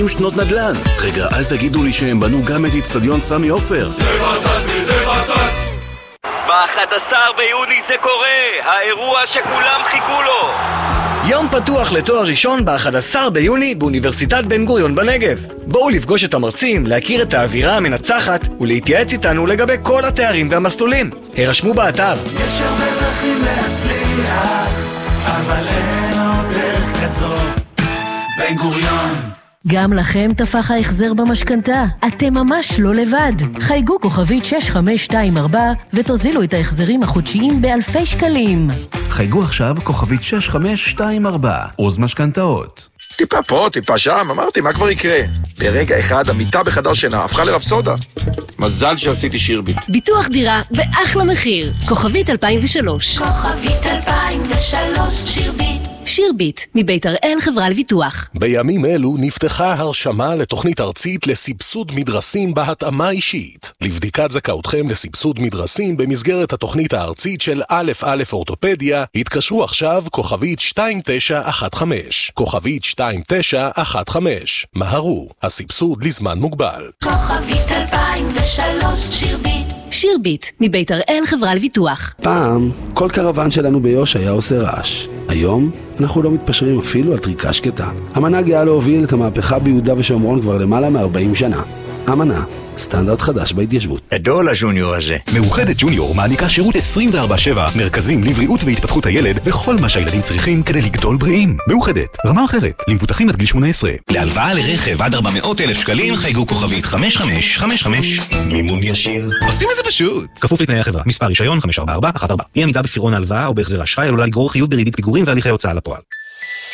שנות נדל"ן. רגע, אל תגידו לי שהם בנו גם את אצטדיון סמי עופר. זה בסד. ב-11 ביוני זה קורה, האירוע שכולם חיכו לו. יום פתוח לתואר ראשון ב-11 ביוני באוניברסיטת בן גוריון בנגב. בואו לפגוש את המרצים, להכיר את האווירה המנצחת ולהתייעץ איתנו לגבי כל התארים והמסלולים. הרשמו באתר. יש הרבה דרכים להצליח, אבל אין עוד דרך כזאת. בן גוריון. גם לכם תפח ההחזר במשכנתה. אתם ממש לא לבד. חייגו כוכבית 6524 ותוזילו את ההחזרים החודשיים באלפי שקלים. חייגו עכשיו כוכבית 6524, עוז משכנתאות. טיפה פה, טיפה שם, אמרתי, מה כבר יקרה? ברגע אחד, המיטה בחדר שינה הפכה לרפסודה. מזל שעשיתי שירביט. ביטוח דירה באחלה מחיר. כוכבית 2003. כוכבית 2003, שירביט. שירביט, מבית הראל חברה לביטוח. בימים אלו נפתחה הרשמה לתוכנית ארצית לסבסוד מדרסים בהתאמה אישית. לבדיקת זכאותכם לסבסוד מדרסים במסגרת התוכנית הארצית של א' א' אורתופדיה, התקשרו עכשיו כוכבית 2915. כוכבית 2915. מהרו, הסבסוד לזמן מוגבל. כוכבית 2003, שירביט. שירביט, מבית הראל חברה לביטוח. פעם, כל קרוון שלנו ביוש היה עושה רעש. היום, אנחנו לא מתפשרים אפילו על טריקה שקטה. אמנה גאה להוביל את המהפכה ביהודה ושומרון כבר למעלה מ-40 שנה. אמנה, סטנדרט חדש בהתיישבות. גדול הג'וניור הזה. מאוחדת ג'וניור מעניקה שירות 24/7, מרכזים לבריאות והתפתחות הילד וכל מה שהילדים צריכים כדי לגדול בריאים. מאוחדת, רמה אחרת, למבוטחים עד גיל 18. להלוואה לרכב עד 400,000 שקלים חייגו כוכבית 5555. מימון ישיר. עושים את זה פשוט. כפוף לתנאי החברה. מספר רישיון 544144. אי עמידה בפירעון ההלוואה או בהחזר אשראי עלולה לגרור חיוב בריבית פיגורים והליכי הוצאה לפועל.